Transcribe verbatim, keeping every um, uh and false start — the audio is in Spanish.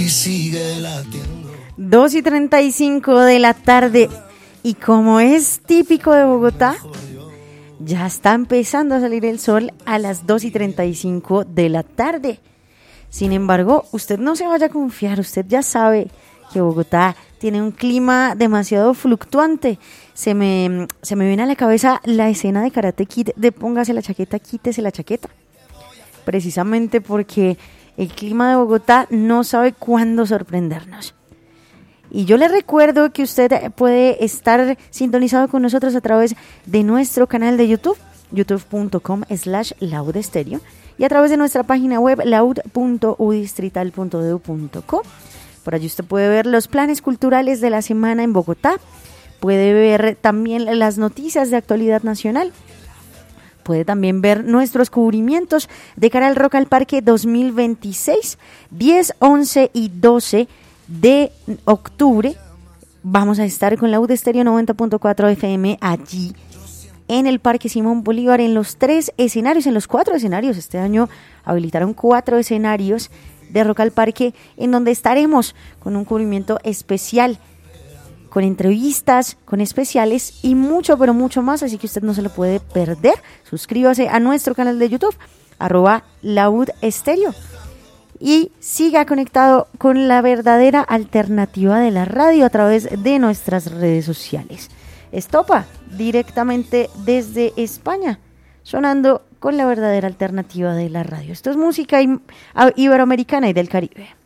sigue latiendo. dos y treinta y cinco de la tarde. Y como es típico de Bogotá, ya está empezando a salir el sol a las dos y treinta y cinco de la tarde. Sin embargo, usted no se vaya a confiar, usted ya sabe que Bogotá tiene un clima demasiado fluctuante. Se me, se me viene a la cabeza la escena de Karate Kid de póngase la chaqueta, quítese la chaqueta. Precisamente porque el clima de Bogotá no sabe cuándo sorprendernos. Y yo le recuerdo que usted puede estar sintonizado con nosotros a través de nuestro canal de YouTube, youtube.com slash laudestereo, y a través de nuestra página web laud punto u distrital punto d u punto co. Por allí usted puede ver los planes culturales de la semana en Bogotá, puede ver también las noticias de actualidad nacional, puede también ver nuestros cubrimientos de cara al Rock al Parque dos mil veintiséis, diez, once y doce de octubre. Vamos a estar con Laud Estéreo noventa punto cuatro F M allí en el Parque Simón Bolívar, en los tres escenarios, en los cuatro escenarios. Este año habilitaron cuatro escenarios de Rock al Parque, en donde estaremos con un cubrimiento especial, con entrevistas, con especiales y mucho, pero mucho más, así que usted no se lo puede perder. Suscríbase a nuestro canal de YouTube, arroba Laud Estéreo, y siga conectado con la verdadera alternativa de la radio a través de nuestras redes sociales. Estopa, directamente desde España, sonando con la verdadera alternativa de la radio. Esto es música iberoamericana y del Caribe.